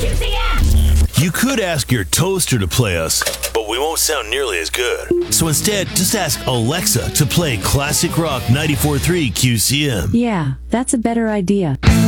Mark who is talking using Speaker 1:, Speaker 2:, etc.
Speaker 1: QCM!
Speaker 2: You could ask your toaster to play us, but we won't sound nearly as good. So instead, just ask Alexa to play Classic Rock 94.3 QCM.
Speaker 3: Yeah, that's a better idea.